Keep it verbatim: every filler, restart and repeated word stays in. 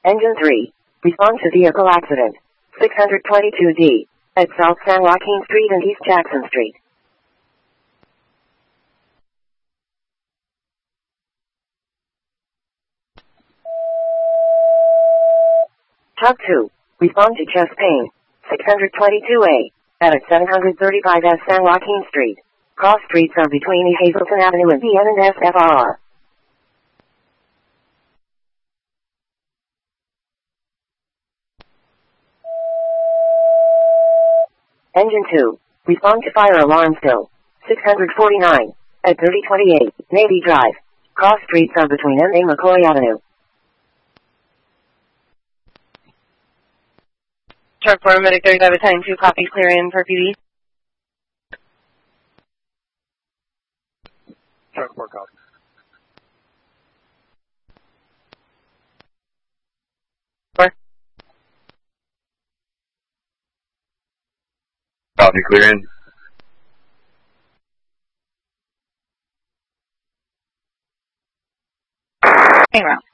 Engine three. Respond to vehicle accident. six twenty-two D. At South San Joaquin Street and East Jackson Street. Tug two. Respond to chest pain. six twenty-two A. At seven thirty-five S San Joaquin Street. Cross streets are between E. Hazelton Avenue and B N and S F R R. Engine two. Respond to fire alarm still. six forty-nine. At thirty twenty-eight, Navy Drive. Cross streets are between M A McCoy Avenue. Truck four, Medic thirty-five, a time two, copy, clear in for P D. Truck four, copy. Four. Copy, clear in. Hang around.